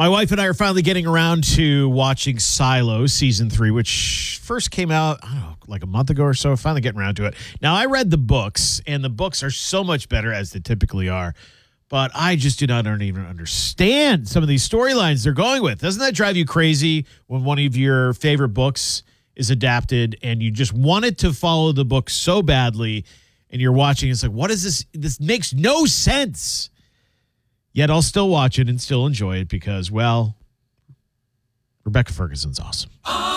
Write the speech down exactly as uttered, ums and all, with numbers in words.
My wife and I are finally getting around to watching Silo season three, which first came out, I don't know, like a month ago or so. Finally getting around to it. Now, I read the books, and the books are so much better as they typically are. But I just do not even understand some of these storylines they're going with. Doesn't that drive you crazy when one of your favorite books is adapted and you just wanted to follow the book so badly and you're watching? It's like, what is this? This makes no sense. Yet I'll still watch it and still enjoy it because, well, Rebecca Ferguson's awesome.